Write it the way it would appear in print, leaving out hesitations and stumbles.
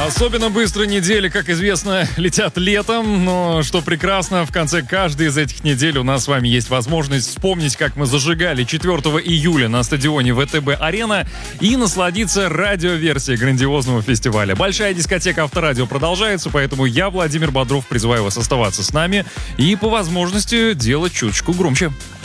Особенно быстро недели, как известно, летят летом, но что прекрасно, в конце каждой из этих недель у нас с вами есть возможность вспомнить, как мы зажигали 4 июля на стадионе ВТБ-Арена и насладиться радиоверсией грандиозного фестиваля. Большая дискотека Авторадио продолжается, поэтому я, Владимир Бодров, призываю вас оставаться с нами и по возможности делать чуточку громче.